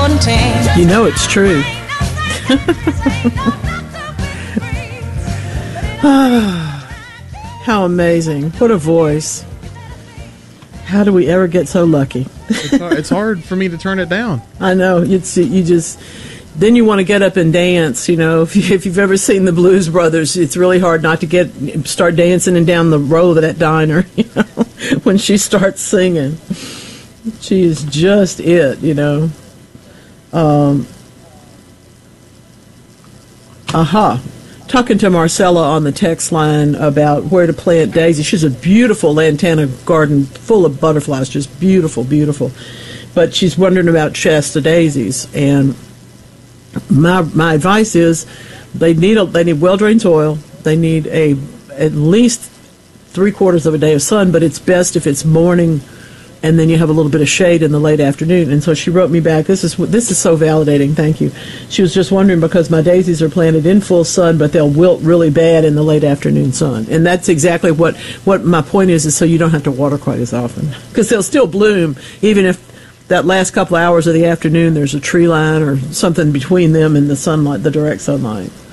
content. You know it's true. How amazing. What a voice. How do we ever get so lucky? It's hard for me to turn it down. I know. Then you want to get up and dance. You know, if you've ever seen the Blues Brothers, it's really hard not to start dancing and down the road of that diner, you know, when she starts singing. She is just it, you know. Talking to Marcella on the text line about where to plant daisies. She's a beautiful lantana garden full of butterflies, just beautiful, beautiful. But she's wondering about Shasta daisies. And my advice is they need well-drained soil. They need at least 3/4 of a day of sun, but it's best if it's morning and then you have a little bit of shade in the late afternoon. And so she wrote me back, this is so validating, thank you. She was just wondering because my daisies are planted in full sun, but they'll wilt really bad in the late afternoon sun. And that's exactly what my point is so you don't have to water quite as often. Because they'll still bloom, even if that last couple of hours of the afternoon there's a tree line or something between them and the sunlight, the direct sunlight.